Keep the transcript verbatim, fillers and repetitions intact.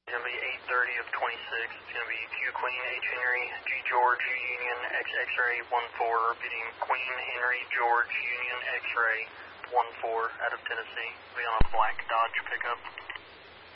It's going to be eight thirty of twenty-six. It's going to be Q Queen H Henry G George U Union X X-ray one four. Repeating Queen Henry George Union X-ray one four out of Tennessee. Be on a black Dodge pickup.